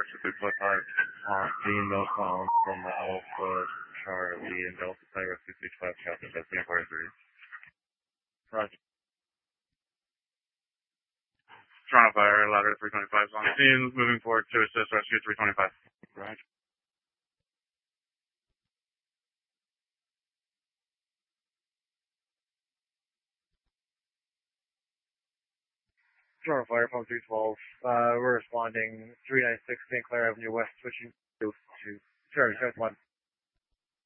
255, Dean Column from Alpha Charlie and Delta Tiger 665 Captain, that's the Empire 3. Roger. Toronto Fire, ladder 325 is on scene, moving forward to assist rescue 325. Roger. Toronto Fire, phone 312. We're responding 396 St. Clair Avenue West, switching to, sorry, 1.